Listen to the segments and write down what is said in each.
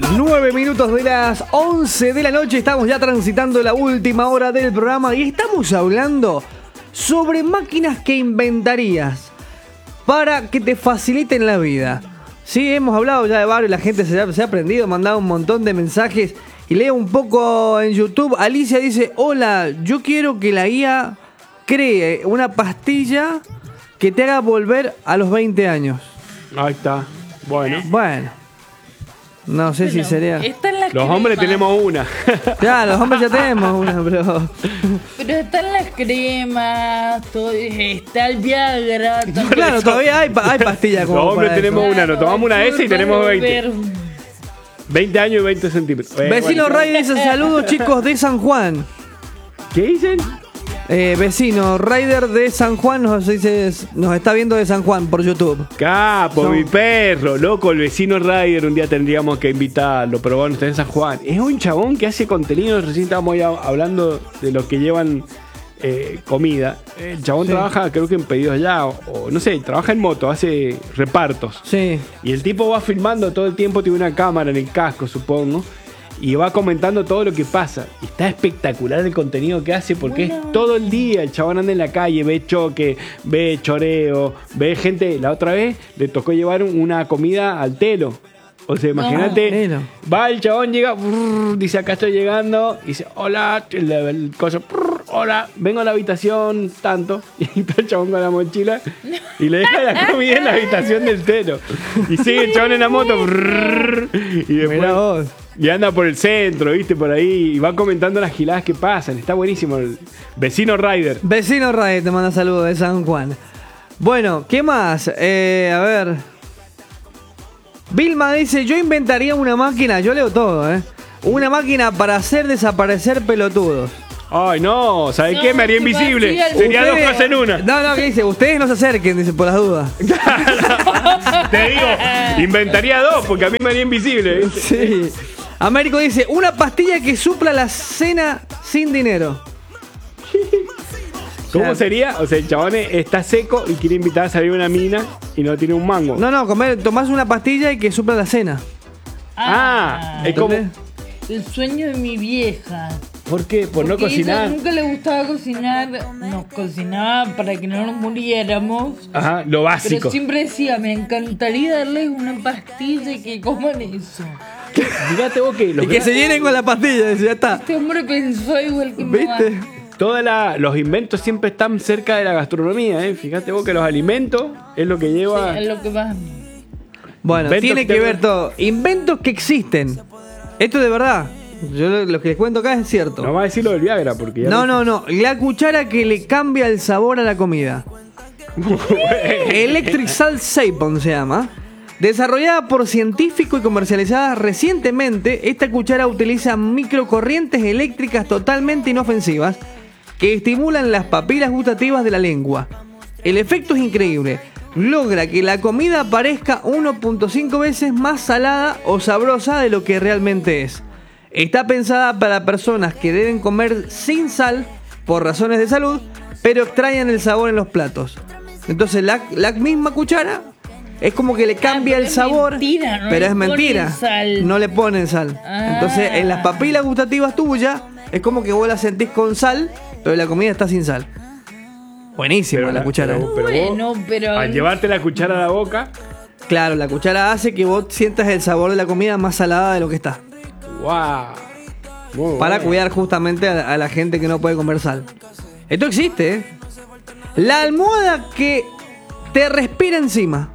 9 minutos de las 11 de la noche, estamos ya transitando la última hora del programa y estamos hablando sobre máquinas que inventarías para que te faciliten la vida. Sí, hemos hablado ya de varios, la gente se ha aprendido, mandado un montón de mensajes y leo un poco en YouTube. Alicia dice: hola, yo quiero que la IA cree una pastilla que te haga volver a los 20 años. Ahí está. Bueno. No sé si sería... Los hombres tenemos una. Claro, los hombres ya tenemos una, pero... Pero están las cremas, está el Viagra. Claro, todavía hay pastillas como los hombres para tenemos eso. una, nos tomamos una de esas y tenemos 20. 20 años y 20 centímetros. Vecino bueno. Raider dice: saludos chicos de San Juan. ¿Qué dicen? Vecino Raider de San Juan nos está viendo de San Juan por YouTube. Capo, mi perro, loco, el vecino Ryder, un día tendríamos que invitarlo, pero bueno, está en San Juan. Es un chabón que hace contenido, recién estábamos ya hablando de los que llevan comida. El chabón trabaja, creo que en pedidos ya, o no sé, trabaja en moto, hace repartos. Sí. Y el tipo va filmando todo el tiempo, tiene una cámara en el casco, supongo. Y va comentando todo lo que pasa. Y está espectacular el contenido que hace porque es todo el día. El chabón anda en la calle, ve choque, ve choreo, ve gente. La otra vez le tocó llevar una comida al telo. O sea, imagínate, va el chabón, llega, dice: acá estoy llegando. Dice: hola, el coso, hola, vengo a la habitación, tanto. Y ahí está el chabón con la mochila y le deja la comida en la habitación del telo. Y sigue el chabón en la moto. Y después... Mirá vos. Y anda por el centro, viste, por ahí. Y va comentando las giladas que pasan. Está buenísimo el vecino Ryder. Vecino Raider te manda saludos de San Juan. Bueno, ¿qué más? A ver. Vilma dice: yo inventaría una máquina, yo leo todo, una máquina para hacer desaparecer pelotudos. Ay, no, ¿sabes qué? Me haría invisible. Sería dos cosas en una. No, ¿qué dice? Ustedes no se acerquen, dice, por las dudas. Te digo, inventaría dos porque a mí me haría invisible, ¿viste? Sí. Américo dice: una pastilla que supla la cena sin dinero. ¿Cómo sería? O sea, el chabón está seco y quiere invitar a salir una mina y no tiene un mango. No, tomás una pastilla y que supla la cena. Es como... El sueño de mi vieja. ¿Por qué? Por porque no cocinar. Ella nunca le gustaba cocinar. Nos cocinaba para que no nos muriéramos. Ajá, lo básico. Pero siempre decía: me encantaría darles una pastilla y que coman eso. Mirate vos que... Y que se llenen con la pastilla, ya está. Este hombre pensó igual que mi mamá. ¿Viste? Los inventos siempre están cerca de la gastronomía, ¿eh? Fíjate vos que los alimentos es lo que lleva... Sí, es lo que va. Bueno, Inventos tiene que ver todo. Inventos que existen. Esto de verdad. Yo lo que les cuento acá es cierto. No va a decir lo del Viagra porque ya... No. La cuchara que le cambia el sabor a la comida. Electric Salt Sapon se llama. Desarrollada por científicos y comercializada recientemente, esta cuchara utiliza microcorrientes eléctricas totalmente inofensivas que estimulan las papilas gustativas de la lengua. El efecto es increíble. Logra que la comida parezca 1.5 veces más salada o sabrosa de lo que realmente es. Está pensada para personas que deben comer sin sal por razones de salud, pero extrañan el sabor en los platos. Entonces la misma cuchara es como que le cambia el sabor, mentira, no pero le es mentira. ponen sal. No le ponen sal. Entonces en las papilas gustativas tuyas es como que vos la sentís con sal, pero la comida está sin sal. Buenísima la cuchara. Pero al llevarte la cuchara a la boca... Claro, la cuchara hace que vos sientas el sabor de la comida más salada de lo que está. ¡Wow! Para cuidar justamente a la gente que no puede comer sal. Esto existe, ¿eh? La almohada que te respira encima.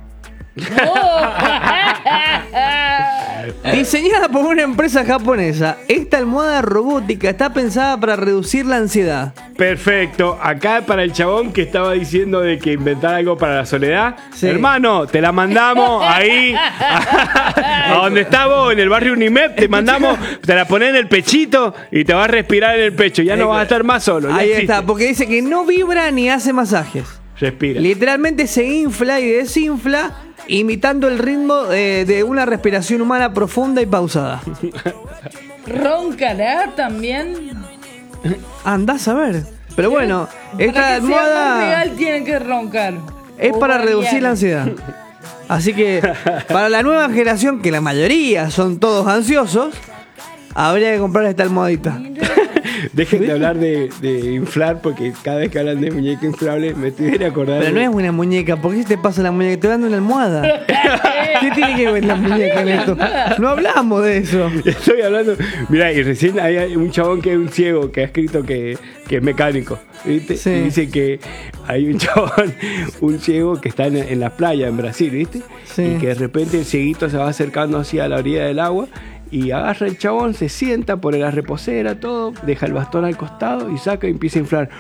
Diseñada por una empresa japonesa, esta almohada robótica está pensada para reducir la ansiedad. Perfecto. Acá para el chabón que estaba diciendo de que inventar algo para la soledad. Sí. Hermano, te la mandamos ahí a donde está vos, en el barrio Unimep. Te mandamos, te la pones en el pechito y te vas a respirar en el pecho. Ya no vas a estar más solo. Ya Ahí existe. está, porque dice que no vibra ni hace masajes. Respira. Literalmente se infla y desinfla imitando el ritmo de una respiración humana profunda y pausada. ¿Roncará también? Andás a ver. Pero bueno, esta Para que sea más almohada real tiene que roncar. es para variar. reducir la ansiedad. Así que para la nueva generación, que la mayoría son todos ansiosos, habría que comprar esta almohadita. Dejen de hablar de inflar, porque cada vez que hablan de muñeca inflable me estoy de acordar. Pero no es una muñeca, ¿por qué te pasa la muñeca? Te dando una almohada. ¿Qué tiene que ver la muñeca en esto? No hablamos de eso. Estoy hablando. Mira, y recién hay un chabón que es un ciego que ha escrito que es mecánico, ¿viste? Sí. Y dice que hay un chabón, un ciego que está en la playa en Brasil, ¿viste? Sí. Y que de repente el cieguito se va acercando así a la orilla del agua y agarra el chabón, se sienta, pone la reposera, todo, deja el bastón al costado y saca y empieza a inflar.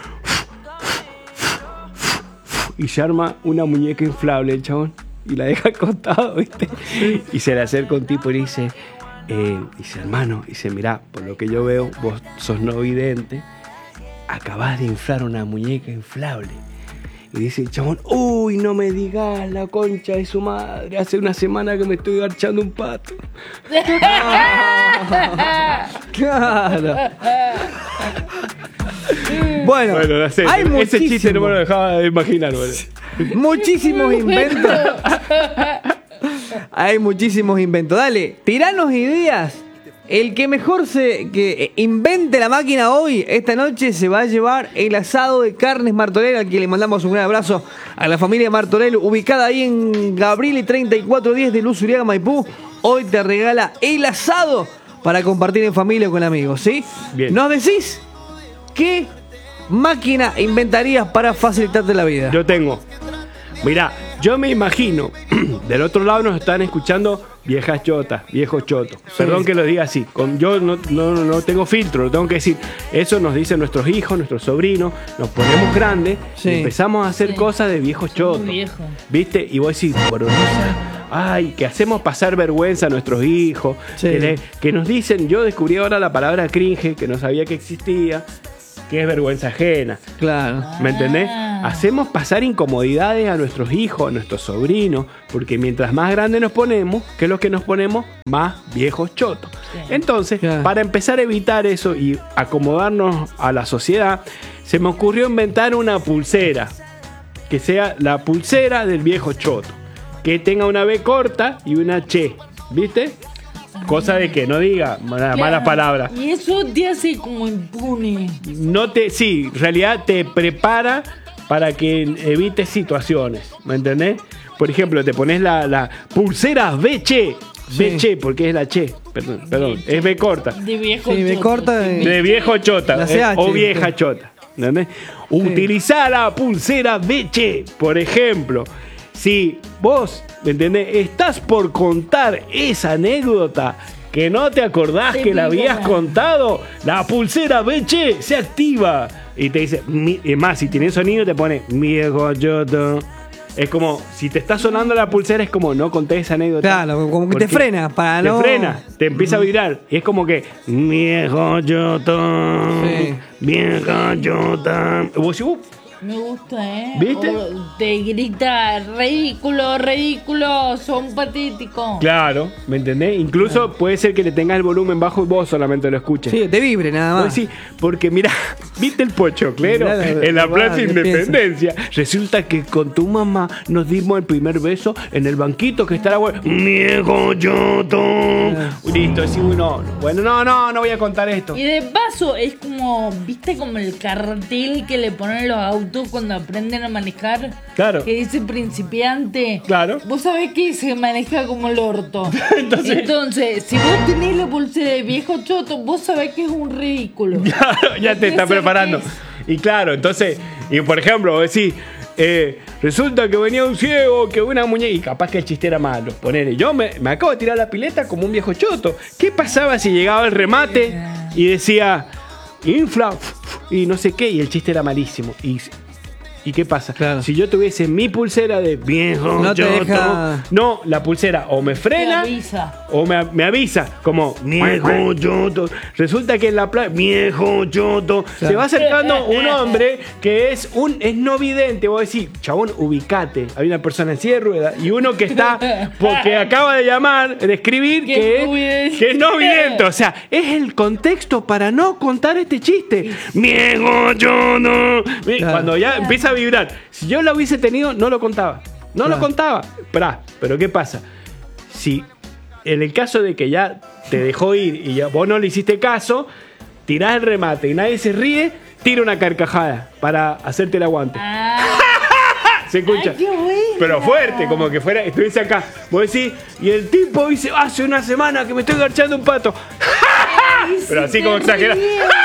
Y se arma una muñeca inflable el chabón y la deja al costado, ¿viste? Y se le acerca un tipo y le dice, hermano, dice, mirá, por lo que yo veo, vos sos no vidente, acabás de inflar una muñeca inflable. Y dice el chabón, uy, no me digas, la concha de su madre, hace una semana que me estoy garchando un pato. Claro. Bueno, no sé, hay ese chiste no me lo muchísimos, dejaba de imaginar, boludo. muchísimos inventos. Hay muchísimos inventos. Dale, tiranos ideas. El que mejor que invente la máquina hoy, esta noche, se va a llevar el asado de carnes Martorell, al que le mandamos un gran abrazo a la familia Martorell, ubicada ahí en Gabriel y 3410 de Luz Uriaga, Maipú. Hoy te regala el asado para compartir en familia o con amigos, ¿sí? Bien. ¿Nos decís qué máquina inventarías para facilitarte la vida? Yo tengo. Mirá, yo me imagino, del otro lado nos están escuchando viejas chotas, viejos chotos. Sí. Perdón que lo diga así. Yo no tengo filtro, lo tengo que decir. Eso nos dicen nuestros hijos, nuestros sobrinos. Nos ponemos grandes y empezamos a hacer cosas de viejos chotos. Viejo. ¿Viste? Y vos decís, ay, que hacemos pasar vergüenza a nuestros hijos. Sí. Que nos dicen, yo descubrí ahora la palabra cringe, que no sabía que existía, que es vergüenza ajena. Claro. ¿Me entendés? Hacemos pasar incomodidades a nuestros hijos, a nuestros sobrinos, porque mientras más grandes nos ponemos, ¿qué es lo que nos ponemos? Más viejos chotos. Sí. Entonces, para empezar a evitar eso y acomodarnos a la sociedad, se me ocurrió inventar una pulsera, que sea la pulsera del viejo choto, que tenga una B corta y una che, ¿viste? Cosa de que no diga malas palabras. Y eso te hace como impune. Sí, en realidad te prepara para que evites situaciones, ¿me entendés? Por ejemplo, te pones la pulsera B-Che. Sí. B-Che, porque es la Che. Perdón, es B corta. De viejo B corta de viejo chota. O vieja chota. ¿Entendés? Sí. Utilizá la pulsera B-Che, por ejemplo. Si vos, ¿me entendés? Estás por contar esa anécdota que no te acordás que la habías contado, la pulsera B-Che se activa. Y te dice, es más, si tiene sonido te pone viejo choto. Es como, si te está sonando la pulsera, es como, no conté esa anécdota. Claro, como que te frena para no... Te frena, te empieza a vibrar. Y es como que, viejo choto, viejo choto. Me gusta, ¿eh? ¿Viste? O te grita, ridículo, son patéticos. Claro, ¿me entendés? Incluso puede ser que le tengas el volumen bajo y vos solamente lo escuches. Sí, te vibre nada más. Pues sí, porque mira, ¿viste el pochoclero en la Plaza Independencia? Resulta que con tu mamá nos dimos el primer beso en el banquito que está la web. ¡Viejo choto! Listo, sí, no voy a contar esto. Y de paso, es como, ¿viste como el cartel que le ponen los autos cuando aprenden a manejar? Claro. Que dice principiante. Claro. Vos sabés que se maneja como el orto. Entonces, si vos tenés la pulsera de viejo choto, vos sabés que es un ridículo. Claro, ya te está preparando. Y claro, entonces, y por ejemplo, vos decís, resulta que venía un ciego, que una muñeca, y capaz que el chiste era malo. Ponele, yo me acabo de tirar la pileta como un viejo choto. ¿Qué pasaba si llegaba el remate y decía, infla, y no sé qué, y el chiste era malísimo? ¿Y qué pasa? Claro. Si yo tuviese mi pulsera de viejo choto, no, la pulsera o me frena o me avisa, como viejo choto. Resulta que en la playa, viejo choto, se va acercando un hombre que es no vidente. Vos decís, chabón, ubicate. Hay una persona en silla de ruedas y uno que está, porque acaba de llamar, de escribir, que es no vidente. O sea, es el contexto para no contar este chiste. Viejo choto. Cuando ya empieza a vibrar. Si yo lo hubiese tenido, no lo contaba. No lo contaba. Pero ¿qué pasa? Si en el caso de que ya te dejó ir y ya vos no le hiciste caso, tirás el remate y nadie se ríe, tira una carcajada para hacerte el aguante. Se escucha. Ay, qué buena. Pero fuerte, como que fuera, estuviese acá. Vos decís, y el tipo dice, hace una semana que me estoy garchando un pato. Pero así como exagerado.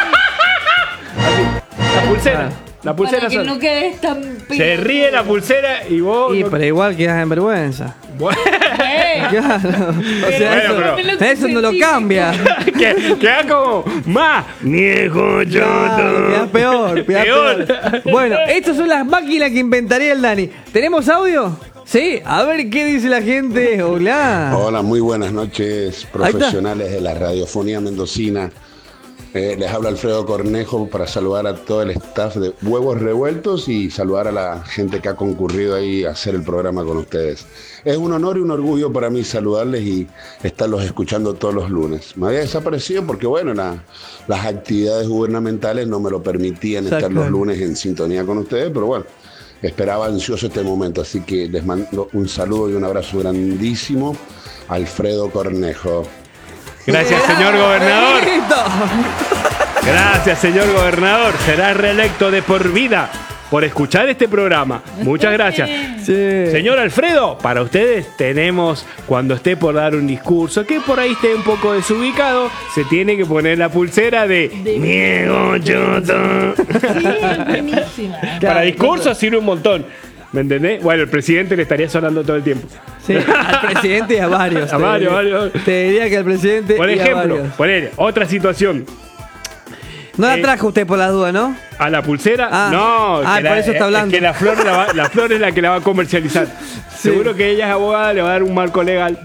La pulsera. La pulsera para que no quedes tan se ríe la pulsera y vos. Y pero igual quedas en vergüenza. Bueno. Claro. O sea, Bueno, eso no lo cambia. Queda como más viejo choto. Queda peor. Bueno, estas son las máquinas que inventaría el Dani. ¿Tenemos audio? Sí, a ver qué dice la gente. Hola, muy buenas noches, profesionales de la radiofonía mendocina. Les habla Alfredo Cornejo para saludar a todo el staff de Huevos Revueltos y saludar a la gente que ha concurrido ahí a hacer el programa con ustedes. Es un honor y un orgullo para mí saludarles y estarlos escuchando todos los lunes. Me había desaparecido porque, bueno, las actividades gubernamentales no me lo permitían estar los lunes en sintonía con ustedes, pero bueno, esperaba ansioso este momento, así que les mando un saludo y un abrazo grandísimo. Alfredo Cornejo. Gracias, señor gobernador. Gracias, señor gobernador. Será reelecto de por vida por escuchar este programa. Muchas gracias. Sí. Señor Alfredo, para ustedes tenemos, cuando esté por dar un discurso, que por ahí esté un poco desubicado, se tiene que poner la pulsera de Miego Choto. Sí, buenísima. Para discursos sirve un montón. ¿Me entendés? Bueno, el presidente le estaría sonando todo el tiempo. Sí, al presidente y a varios. A varios. Te diría que al presidente Por y a ejemplo, varios. ponele, otra situación. No la trajo usted por las dudas, ¿no? ¿A la pulsera? No. Por eso está hablando. Es que la flor es la que la va a comercializar. Sí. Seguro que ella es abogada, le va a dar un marco legal.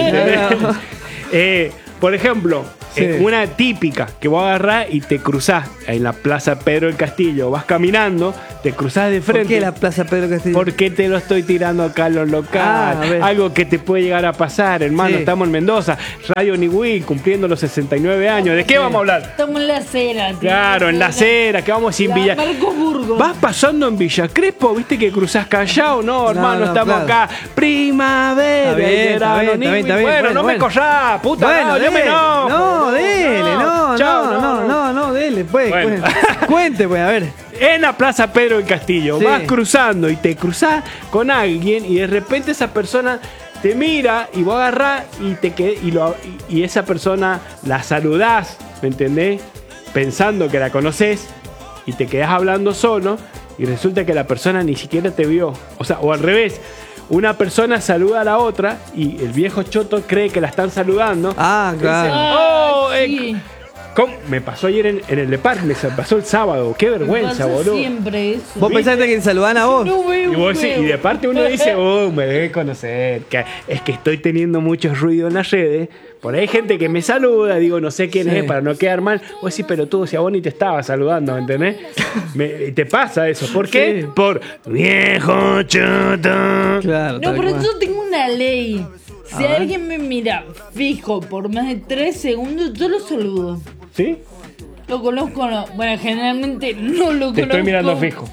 Por ejemplo, una típica que vos agarrás y te cruzás en la Plaza Pedro del Castillo. Vas caminando, te cruzás de frente. ¿Por qué la Plaza Pedro Castillo? Porque te lo estoy tirando acá en los locales. Algo que te puede llegar a pasar, hermano. Sí. Estamos en Mendoza. Radio Niwí cumpliendo los 69 años. ¿De qué vamos a hablar? Estamos en la acera, tío. Claro, en la acera, que vamos sin Villa. Marcos Burgos. Vas pasando en Villa Crespo, viste que cruzás Callao, no, hermano, no, estamos claro. acá. Primavera, Está bien, está bien. Bueno, no me corrás, puta, Bueno, yo me enojo. no, dele, no, dele, pues. Bueno. Cuente, pues, a ver. En la Plaza Pedro del Castillo, Sí. vas cruzando y te cruzás con alguien y de repente esa persona te mira y vos agarrás y esa persona la saludás, ¿me entendés? Pensando que la conoces y te quedás hablando solo y resulta que la persona ni siquiera te vio. O sea, o al revés. Una persona saluda a la otra y el viejo choto cree que la están saludando. Ah, claro. Sí. ¿Cómo? Me pasó ayer en el Lepar, me pasó el sábado. Qué vergüenza, Pasa boludo. siempre eso. Vos pensaste que saludan a vos. No veo Y, vos un sí, y de parte uno dice, me debe conocer. Que es que estoy teniendo mucho ruido en las redes. Por ahí hay gente que me saluda, digo, no sé quién Sí. es, para no quedar mal. Vos decís, pero tú, si a vos ni te estaba saludando, ¿me entendés? Y te pasa eso. ¿Por qué? Sí. Por viejo choto. Claro. No, tal pero cual. yo tengo una ley. Si A ver. alguien me mira fijo por más de 3 segundos, yo lo saludo. ¿Sí? Lo conozco, no. Bueno, generalmente no lo conozco. Te estoy mirando fijo.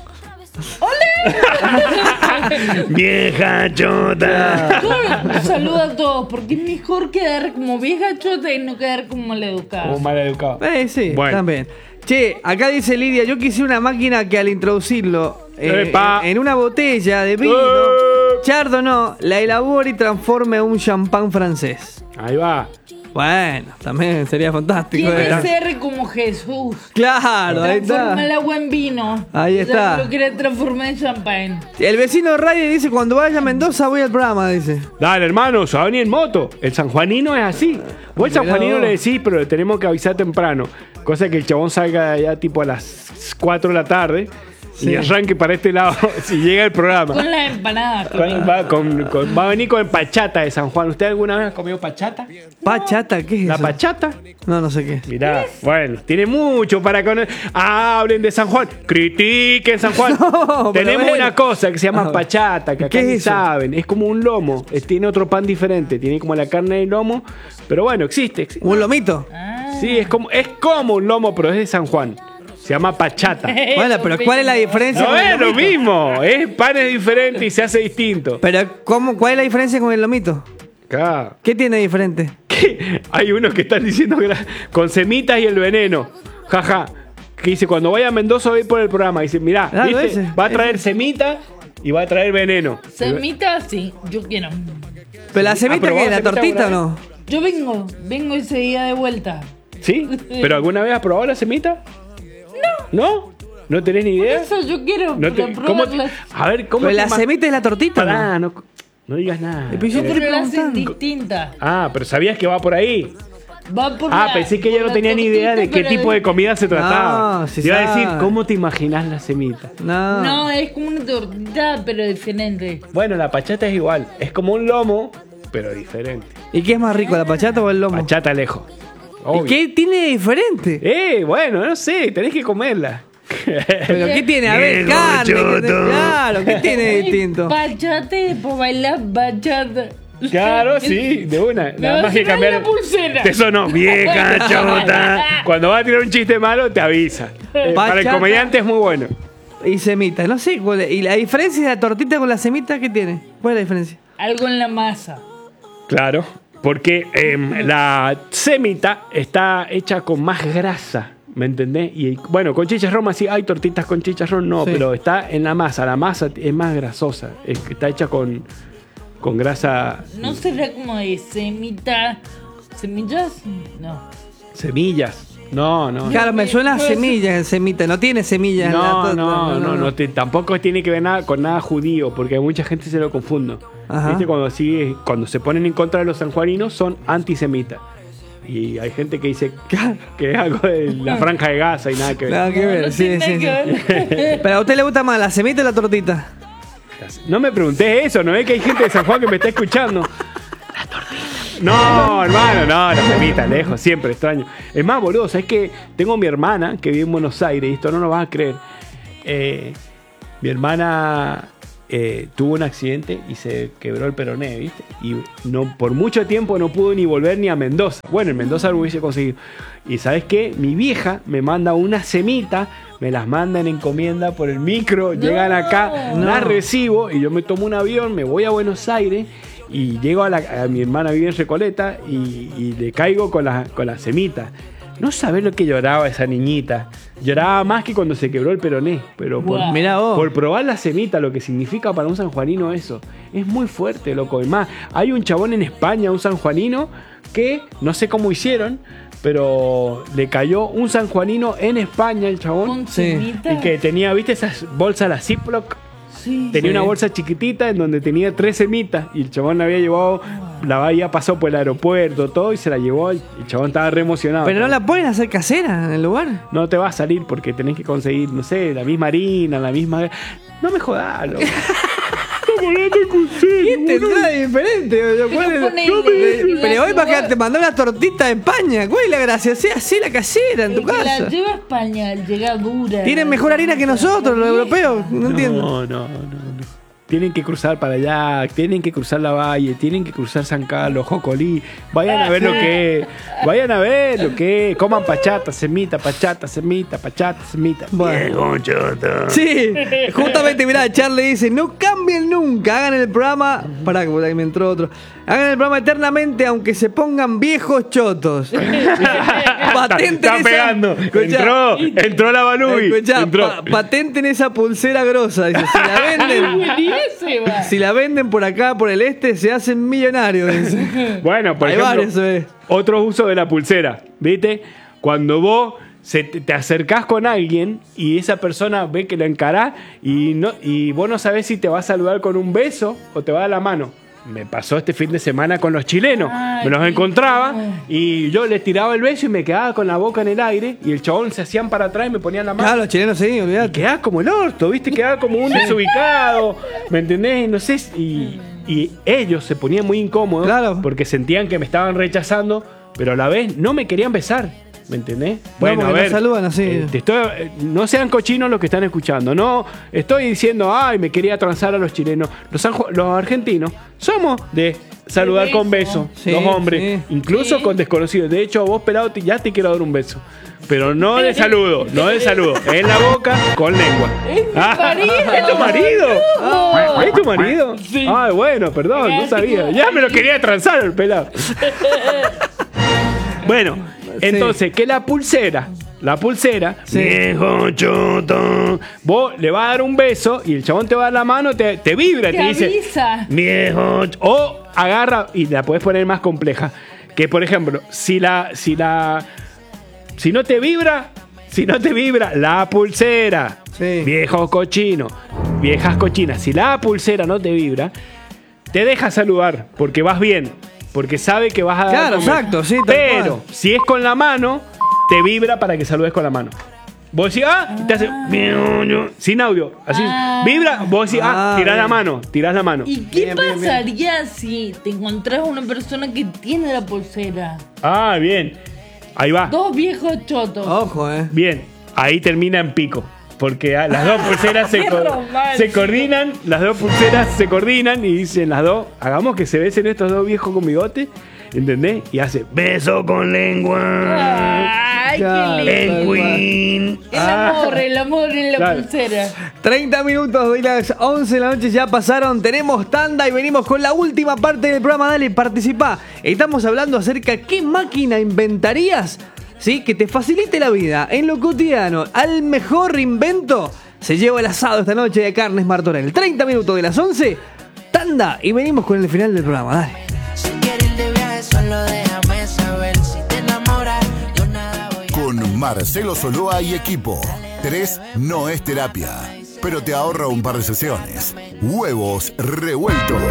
Vieja chota. Yo saludo a todos porque es mejor quedar como vieja chota y no quedar como maleducada. Como mal educado. Sí, Bueno. también. Che, acá dice Lidia, yo quise una máquina que al introducirlo Epa. en una botella de vino, chardonnay, la elabore y transforme en un champán francés. Ahí va. Bueno, también sería fantástico. Quiere ser como Jesús. Claro, ahí Transforma el está. agua en vino. Ahí Ella está. Lo quiere transformar en champán. El vecino Ray dice, cuando vaya a Mendoza voy al programa, dice. Dale, hermano, se va a venir en moto. El sanjuanino es así. Vos el sanjuanino vos. le decís, pero le tenemos que avisar temprano. Cosa que el chabón salga de allá tipo a las 4 de la tarde Sí. y arranque para este lado si llega el programa. Con las empanadas. Va a venir con pachata de San Juan. ¿Usted alguna vez ha comido pachata? Pachata, ¿qué es ¿La eso? pachata? No sé qué es. Mirá, bueno, tiene mucho para conocer. Hablen de San Juan, critiquen San Juan. No, pero Tenemos ven. una cosa que se llama Ah, pachata, que acá ¿qué ni es eso? saben. Es como un lomo. Tiene otro pan diferente. Tiene como la carne del lomo. Pero bueno, existe. ¿Un lomito? Sí, es como un lomo, pero es de San Juan. Se llama pachata. Bueno, pero ¿cuál es la diferencia? No con el es lo lomito? mismo. Es pan es diferente y se hace distinto. Pero ¿cuál es la diferencia con el lomito? Acá. ¿Qué tiene diferente? ¿Qué? Hay unos que están diciendo que con semitas y el veneno. Jaja. Que dice, cuando vaya a Mendoza voy a ir por el programa. Dice, mirá, Claro, ¿viste? ese, Va a traer semita y va a traer veneno. Semita, sí, yo quiero. ¿Pero la semita ¿probó qué es? ¿La semita tortita o alguna no? Yo vengo ese día de vuelta. ¿Sí? ¿Pero alguna vez has probado la semita? No. ¿No? ¿No tenés ni idea? Eso yo quiero No te- para ¿cómo probarla. a ver, ¿cómo ¿Pero te la ma- semita es la tortita o no? Pará, no digas nada. Pero yo te Pero la hacen preguntando. distinta. Pero sabías que va por ahí. Va por Pensé que ella por no la tenía ni idea de tortita, qué pero tipo de comida se trataba. No, sí Te iba a decir, sabe. ¿cómo te imaginas la semita? No. No, es como una tortita, pero diferente. Bueno, la pachata es igual. Es como un lomo, pero diferente. ¿Y qué es más rico, la pachata o el lomo? Pachata lejos. ¿Y Obvio. qué tiene de diferente? Bueno, no sé, tenés que comerla. ¿Pero qué tiene? A ver, Viejo carne. choto. Claro, ¿qué tiene de distinto? Bachate, por bailar bachata. Claro, sí, de una. Me va a sonar la pulsera. Eso no, vieja chota. Cuando va a tirar un chiste malo, te avisa. Para el Bachata. comediante es muy bueno. Y semita, no sé cuál es. ¿Y la diferencia de la tortita con la semita qué tiene? ¿Cuál es la diferencia? Algo en la masa. Claro, porque la semita está hecha con más grasa, ¿me entendés? Y bueno, con chicharrón así, hay tortitas con chicharrón, no, Sí. pero está en la masa es más grasosa, está hecha con grasa, ¿No será como de semita? ¿Semillas? No. semillas. No. Claro, me suena a semillas, semita. No tiene semillas. No, tampoco tiene que ver nada con nada judío, porque a mucha gente se lo confunde. Ajá. ¿Viste? Cuando se ponen en contra de los sanjuaninos, son antisemitas. Y hay gente que dice que es algo de la franja de Gaza y nada que ver. Nada que ver, No sí, tiene sí, sí. que ver. Pero a usted le gusta más la semita o la tortita. No me pregunté eso, ¿no es que hay gente de San Juan que me está escuchando? No, hermano, no, la semita, lejos, siempre, extraño. Es más, boludo, ¿sabes qué? Tengo mi hermana que vive en Buenos Aires, y esto no lo vas a creer. Mi hermana tuvo un accidente y se quebró el peroné, ¿viste? Y por mucho tiempo no pudo ni volver ni a Mendoza. Bueno, en Mendoza lo hubiese conseguido. Y ¿sabes qué? Mi vieja me manda una semita, me las manda en encomienda por el micro, llegan acá, las recibo y yo me tomo un avión, me voy a Buenos Aires. Y llego a mi hermana vive en Recoleta y le caigo con la semita. No sabés lo que lloraba esa niñita. Lloraba más que cuando se quebró el peroné. Pero Buah. Mirá vos. por probar la semita, lo que significa para un sanjuanino eso. Es muy fuerte, loco. Es más, hay un chabón en España, un sanjuanino, que no sé cómo hicieron, pero le cayó un sanjuanino en España, el chabón. Con Sí. semita. Y que tenía, ¿viste esas bolsas, la Ziploc? Sí. Tenía Sí. una bolsa chiquitita en donde tenía 3 semitas y el chabón la había llevado, la había pasado por el aeropuerto, todo y se la llevó. El chabón estaba re emocionado. Pero no la pueden hacer casera en el lugar. No te va a salir porque tenés que conseguir, no sé, la misma harina, la misma... No me jodas, loco. ¿Qué tendrá de diferente? ¿Cuál es? ponele, Pero hoy la para que te mandó una tortita de España. ¿Cuál es la gracia? Sea así la casera en tu El que la casa. lleva a España, llega dura. Tienen mejor harina que nosotros, los europeos. No entiendo. No. Tienen que cruzar para allá, tienen que cruzar la valle, tienen que cruzar San Carlos, Jocolí. Vayan a ver lo que es. Vayan a ver lo que es. Coman pachata, semita, pachata, semita, pachata, semita. Bueno. Viejo choto. Sí, justamente, mirá, Charlie dice, no cambien nunca, hagan el programa, pará, que por ahí me entró otro, hagan el programa eternamente aunque se pongan viejos chotos. Patenten Está esa- pegando. Escuchá, Entró la Balui. escuchá, Entró. patenten esa pulsera grosa, dice, si la venden, Buenísima. si la venden por acá, por el este, se hacen millonarios, dice. Bueno, por Hay ejemplo, varios, ¿ves? otro uso de la pulsera, ¿viste? Cuando vos te acercás con alguien y esa persona ve que la encarás y vos no sabés si te va a saludar con un beso o te va a dar la mano. Me pasó este fin de semana con los chilenos. Ay, Me los qué encontraba lindo. y yo les tiraba el beso y me quedaba con la boca en el aire y el chabón se hacían para atrás y me ponían la mano. Claro, los chilenos sí, Y olvidate. quedaba como el orto, ¿viste? Quedaba como un desubicado, ¿me entendés? No sé, y ellos se ponían muy incómodos Claro. porque sentían que me estaban rechazando, pero a la vez no me querían besar, ¿me entendés? Bueno, a porque no ver, saludan así. no sean cochinos los que están escuchando, no estoy diciendo, ay, me quería transar a los chilenos, los argentinos, somos de saludar con beso. Sí, Los hombres, sí. incluso Sí. con desconocidos. De hecho, a vos, pelado, ya te quiero dar un beso. Pero no de saludo, no de saludo. En la boca, con lengua. Es mi marido. ¿Es tu marido? No. ¿Es tu marido? Sí. Ay, bueno, perdón, no sabía. Ya me lo quería transar el pelado. Bueno, entonces, que la pulsera, Sí. viejo choto, vos le vas a dar un beso y el chabón te va a dar la mano, te vibra, Te te dice, avisa. viejo, o agarra y la puedes poner más compleja. Que por ejemplo, si no te vibra la pulsera, Sí. viejo cochino, viejas cochinas, si la pulsera no te vibra, te deja saludar porque vas bien, porque sabe que vas a dar Claro, comer. exacto, sí, tal Pero cual. si es con la mano, te vibra para que saludes con la mano. Vos decís, te hace sin audio, así vibra, vos decís, tirás la mano. ¿Y qué Bien, bien, pasaría si te encontrás una persona que tiene la pulsera? Bien. Ahí va. Dos viejos chotos. Ojo, Bien, ahí termina en pico. Porque las dos pulseras Qué romántico. se coordinan, las dos pulseras se coordinan y dicen las dos, hagamos que se besen estos dos viejos con bigote, ¿entendés? Y hace beso con lengua. Ay, Claro. qué lindo. Penguin. El amor en la Claro. pulsera. 30 minutos de las 11 de la noche ya pasaron, tenemos tanda y venimos con la última parte del programa. Dale, participá. Estamos hablando acerca de qué máquina inventarías, ¿sí? Que te facilite la vida en lo cotidiano. Al mejor invento se lleva el asado esta noche de Carnes Martorell. 30 minutos de las 11, tanda y venimos con el final del programa. Dale. Si quieres ir de viaje, solo déjame saber. Si te enamoras, yo nada voy a... Con Marcelo Soloa y equipo. 3 no es terapia, pero te ahorra un par de sesiones. Huevos revueltos.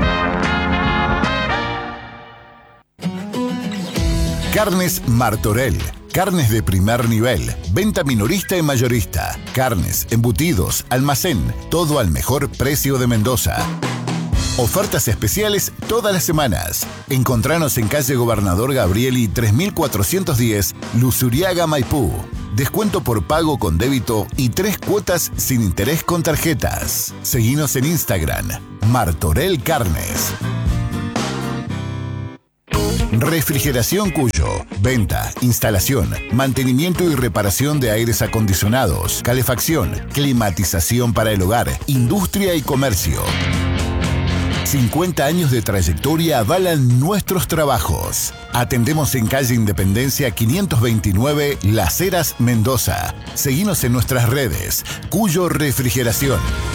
Carnes Martorell. Carnes de primer nivel. Venta minorista y mayorista. Carnes, embutidos, almacén. Todo al mejor precio de Mendoza. Ofertas especiales todas las semanas. Encontranos en calle Gobernador Gabrieli 3410, Luzuriaga, Maipú. Descuento por pago con débito y 3 cuotas sin interés con tarjetas. Seguinos en Instagram, Martorell Carnes. Refrigeración Cuyo. Venta, instalación, mantenimiento y reparación de aires acondicionados, calefacción, climatización para el hogar, industria y comercio. 50 años de trayectoria avalan nuestros trabajos. Atendemos en calle Independencia 529, Las Heras, Mendoza. Seguinos en nuestras redes, Cuyo Refrigeración.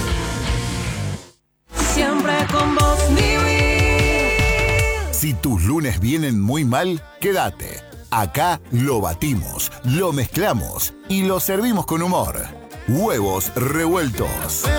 Siempre con vos, vivir. Si tus lunes vienen muy mal, quédate. Acá lo batimos, lo mezclamos y lo servimos con humor. Huevos revueltos.